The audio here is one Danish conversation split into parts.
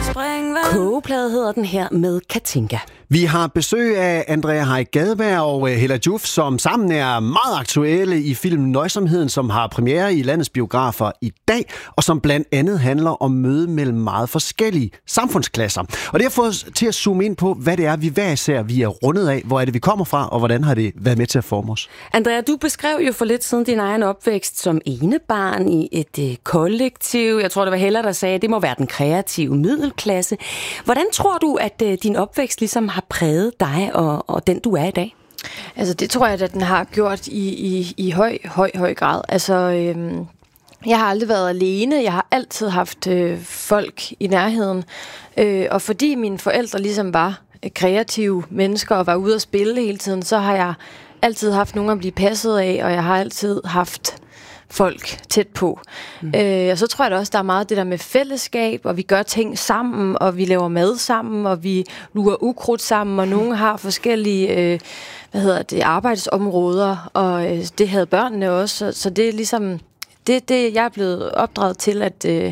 Kogeplade hedder den her med Katinka. Vi har besøg af Andrea Haik Gadeberg og Hella Joof, som sammen er meget aktuelle i filmen Nøjsomheden, som har premiere i landets biografer i dag, og som blandt andet handler om møde mellem meget forskellige samfundsklasser. Og det har fået os til at zoome ind på, hvad det er, vi hver især vi er rundet af, hvor er det, vi kommer fra, og hvordan har det været med til at forme os. Andrea, du beskrev jo for lidt siden din egen opvækst som enebarn i et kollektiv. Jeg tror, det var Hella, der sagde, at det må være den kreative middelklasse. Hvordan tror du, at din opvækst ligesom har præget dig og den, du er i dag? Altså, det tror jeg, at den har gjort i høj grad. Altså, jeg har aldrig været alene. Jeg har altid haft folk i nærheden. Og fordi mine forældre ligesom var kreative mennesker og var ude at spille hele tiden, så har jeg altid haft nogen at blive passet af, og jeg har altid haft folk tæt på. Og så tror jeg da også, der er meget det der med fællesskab, og vi gør ting sammen, og vi laver mad sammen, og vi lurer ukrudt sammen, og nogen har forskellige arbejdsområder, og det havde børnene også. Så det er ligesom det jeg er blevet opdraget til,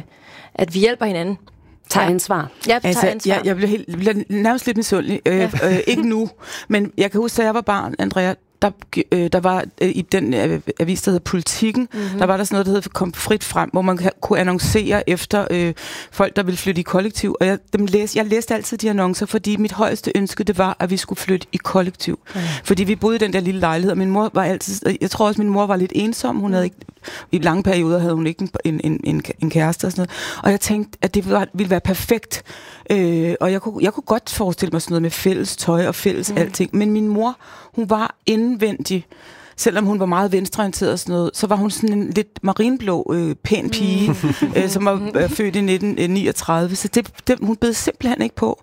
at vi hjælper hinanden. Tager ansvar. Ja, tager ansvar. Jeg bliver nærmest lidt misundelig. Ikke nu, men jeg kan huske, da jeg var barn, Andrea, der var i den avis, der hedder Politikken, der var der sådan noget, der hedder Kom frit frem, hvor man kunne annoncere efter folk, der ville flytte i kollektiv. Og jeg læste altid de annoncer, fordi mit højeste ønske, det var, at vi skulle flytte i kollektiv. Fordi vi boede i den der lille lejlighed, og min mor var altid, jeg tror også, min mor var lidt ensom. Hun havde ikke, i lange perioder havde hun ikke en kæreste og sådan noget. Og jeg tænkte, at det ville være perfekt. Og jeg kunne godt forestille mig sådan noget med fælles tøj og fælles alting. Men min mor, hun var indvendig, selvom hun var meget venstreorienteret og sådan noget, så var hun sådan en lidt marinblå, pæn pige, som var født i 1939. Så hun bed simpelthen ikke på.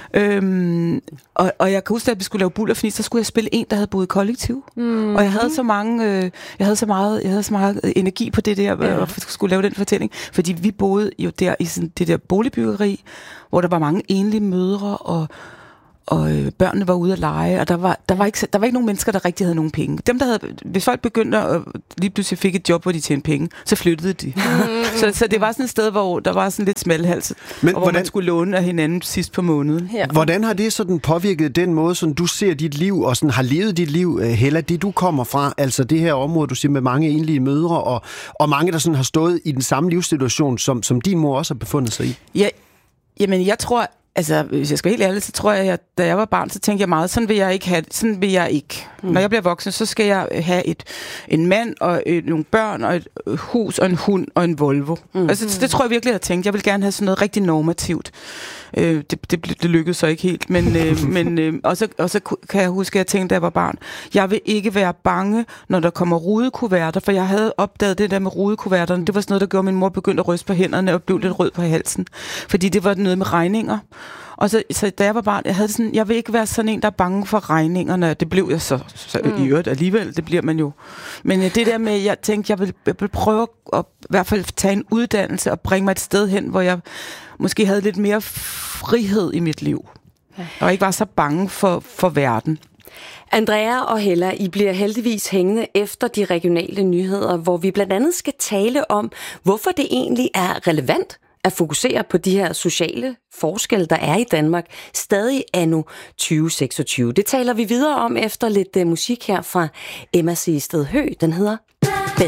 Og jeg kan huske, at vi skulle lave Bullerfnis, så skulle jeg spille en, der havde boet i kollektiv. Og jeg havde så meget energi på det der, og skulle lave den fortælling. Fordi vi boede jo der i sådan det der boligbyggeri, hvor der var mange enlige mødre, og børnene var ude at lege, og der var ikke nogen mennesker, der rigtig havde nogen penge. Hvis folk begyndte at lige pludselig fik et job, hvor de tjente penge, så flyttede de. Så det var sådan et sted, hvor der var sådan lidt smalhals, og hvor man skulle låne af hinanden sidst på måneden. Ja. Hvordan har det sådan påvirket den måde, som du ser dit liv, og sådan har levet dit liv, Hella, det du kommer fra, altså det her område, du siger med mange enlige mødre, og mange, der sådan har stået i den samme livssituation, som din mor også har befundet sig i? Ja, jamen jeg tror, altså, hvis jeg skal være helt ærlig, så tror jeg, at da jeg var barn, så tænkte jeg meget, sådan vil jeg ikke have det. Sådan vil jeg ikke. Når jeg bliver voksen, så skal jeg have en mand og nogle børn og et hus og en hund og en Volvo. Altså, det tror jeg virkelig, jeg har tænkt. Jeg vil gerne have sådan noget rigtig normativt. Det lykkedes så ikke helt, men og så kan jeg huske, at jeg tænkte, da jeg var barn, jeg vil ikke være bange, når der kommer rudekuverter, for jeg havde opdaget det der med rudekuverterne. Det var sådan noget, der gjorde, min mor begyndte at ryste på hænderne og blev lidt rød på halsen, fordi det var noget med regninger. Og så da jeg var barn, jeg vil ikke være sådan en, der er bange for regningerne. Det blev jeg så i øvrigt alligevel, det bliver man jo. Men det der med, jeg tænkte, jeg vil prøve at i hvert fald tage en uddannelse og bringe mig et sted hen, hvor jeg måske havde lidt mere frihed i mit liv. Og ikke var så bange for verden. Andrea og Hella, I bliver heldigvis hængende efter de regionale nyheder, hvor vi blandt andet skal tale om, hvorfor det egentlig er relevant at fokusere på de her sociale forskelle, der er i Danmark, stadig anno 2026. Det taler vi videre om efter lidt musik her fra Emma Seested Høgh. Den hedder